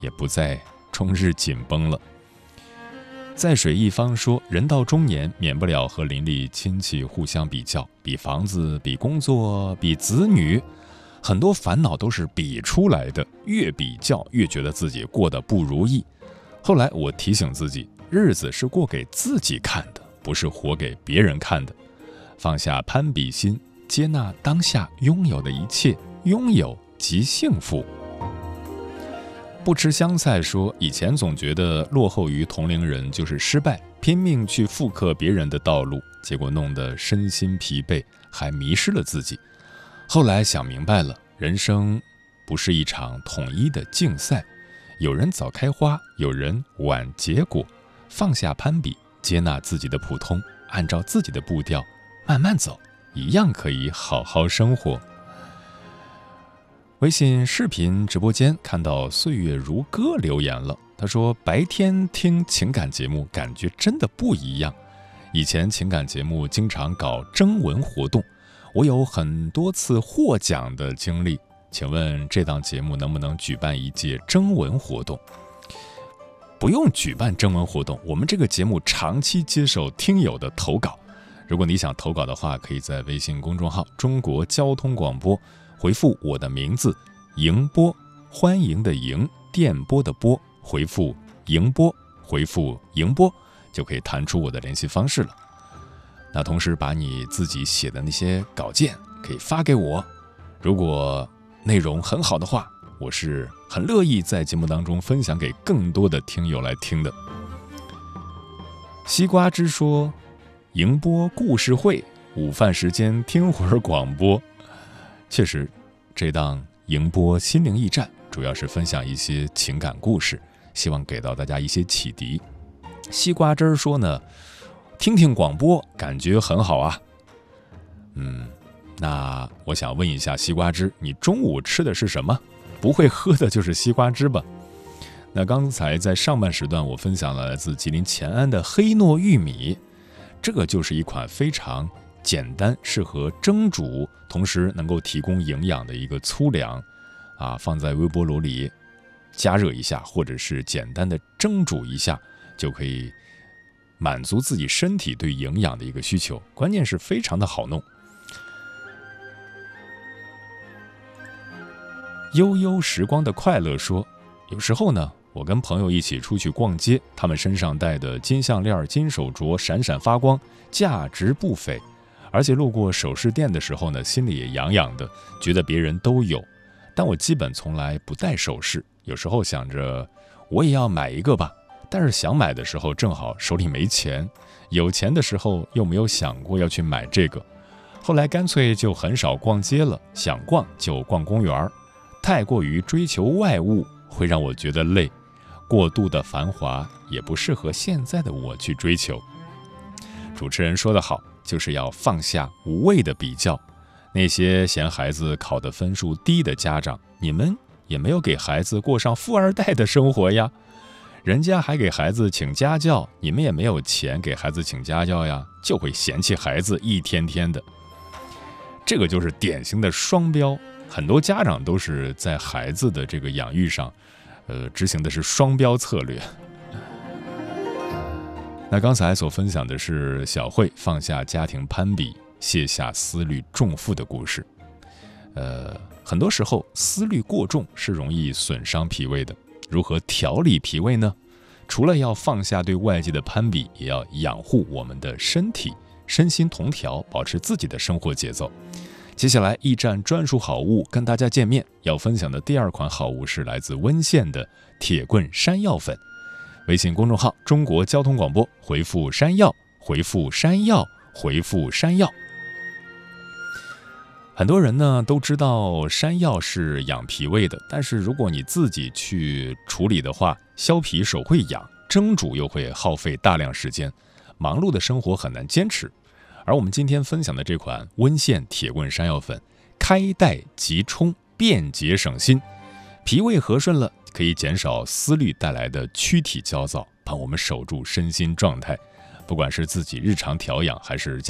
也不再终日紧绷了。在水一方说，人到中年免不了和邻里亲戚互相比较，比房子，比工作，比子女，很多烦恼都是比出来的，越比较越觉得自己过得不如意。后来我提醒自己，日子是过给自己看的，不是活给别人看的。放下攀比心，接纳当下拥有的一切，拥有即幸福。不吃香菜说，以前总觉得落后于同龄人就是失败，拼命去复刻别人的道路，结果弄得身心疲惫，还迷失了自己。后来想明白了，人生不是一场统一的竞赛，有人早开花，有人晚结果。放下攀比，接纳自己的普通，按照自己的步调慢慢走，一样可以好好生活。微信视频直播间看到岁月如歌留言了，他说白天听情感节目感觉真的不一样，以前情感节目经常搞征文活动，我有很多次获奖的经历，请问这档节目能不能举办一届征文活动？不用举办征文活动，我们这个节目长期接受听友的投稿，如果你想投稿的话，可以在微信公众号中国交通广播回复我的名字迎波，欢迎的迎，电波的波，回复迎波，回复迎波，就可以弹出我的联系方式了。那同时把你自己写的那些稿件可以发给我，如果内容很好的话，我是很乐意在节目当中分享给更多的听友来听的。西瓜汁说，迎波故事会，午饭时间听会儿广播。确实，这档迎波心灵驿站主要是分享一些情感故事，希望给到大家一些启迪。西瓜汁说呢，听听广播感觉很好啊。那我想问一下西瓜汁，你中午吃的是什么？不会喝的就是西瓜汁吧？那刚才在上半时段我分享了来自吉林乾安的黑糯玉米，这个就是一款非常简单，适合蒸煮，同时能够提供营养的一个粗粮放在微波炉里加热一下，或者是简单的蒸煮一下，就可以满足自己身体对营养的一个需求，关键是非常的好弄。悠悠时光的快乐说，有时候呢，我跟朋友一起出去逛街，他们身上戴的金项链、金手镯闪闪发光，价值不菲，而且路过首饰店的时候呢，心里也痒痒的，觉得别人都有，但我基本从来不戴首饰，有时候想着我也要买一个吧，但是想买的时候正好手里没钱，有钱的时候又没有想过要去买这个，后来干脆就很少逛街了，想逛就逛公园，太过于追求外物会让我觉得累，过度的繁华也不适合现在的我去追求。主持人说得好，就是要放下无谓的比较，那些嫌孩子考的分数低的家长，你们也没有给孩子过上富二代的生活呀，人家还给孩子请家教，你们也没有钱给孩子请家教呀，就会嫌弃孩子一天天的。这个就是典型的双标，很多家长都是在孩子的这个养育上执行的是双标策略。那刚才所分享的是小慧放下家庭攀比，卸下思虑重负的故事。很多时候思虑过重是容易损伤脾胃的，如何调理脾胃呢？除了要放下对外界的攀比，也要养护我们的身体，身心同调，保持自己的生活节奏。接下来驿站专属好物跟大家见面，要分享的第二款好物是来自温县的铁棍山药粉。微信公众号中国交通广播，回复山药，回复山药，回复山药。很多人呢都知道山药是养脾胃的，但是如果你自己去处理的话，削皮手会痒，蒸煮又会耗费大量时间，忙碌的生活很难坚持。而我们今天分享的这款温县铁棍山药粉，开袋即冲，便捷省心，脾胃和顺了，可以减少思虑带来的躯体焦躁，帮我们守住身心状态。不管是自己日常调养还是